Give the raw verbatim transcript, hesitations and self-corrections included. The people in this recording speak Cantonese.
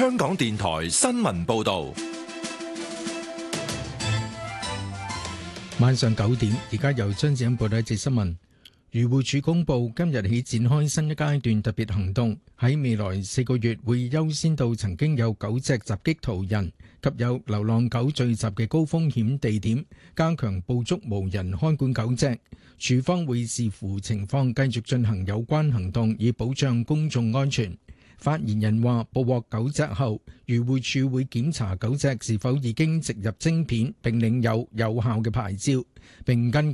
香港電台新聞報道。 晚上九點，而家由張子欣報道一節新聞。漁護署公布，今日起展開新一階段特別行動，喺未來四個月會優先到曾經有狗隻襲擊途人及有流浪狗聚集嘅高風險地點，加強捕捉無人看管狗隻。署方會視乎情況繼續進行有關行動，以保障公眾安全。發言人話，捕獲狗隻後，漁護署會檢查狗隻是否已經植入晶片並領有有效嘅牌照，並根